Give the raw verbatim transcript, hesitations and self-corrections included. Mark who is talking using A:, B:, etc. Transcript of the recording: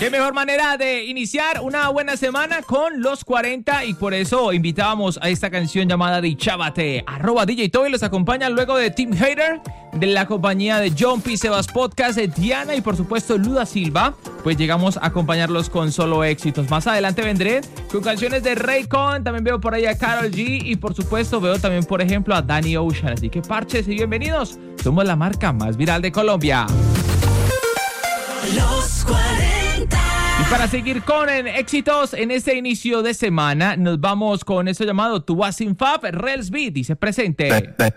A: Qué mejor manera de iniciar una buena semana con los cuarenta, y por eso invitábamos a esta canción llamada Dichábate. Arroba D J Toby los acompaña luego de Team Hater, de la compañía de John P. Sebas Podcast, de Diana y por supuesto Luda Silva. Pues llegamos a acompañarlos con solo éxitos. Más adelante vendré con canciones de Raycon. También veo por ahí a Karol G y por supuesto veo también por ejemplo a Danny Ocean. Así que parches y bienvenidos. Somos la marca más viral de Colombia.
B: Los cuarenta.
A: Y para seguir con en éxitos en este inicio de semana, nos vamos con eso llamado Tu Vas Sin Fab. Rels Beat dice presente.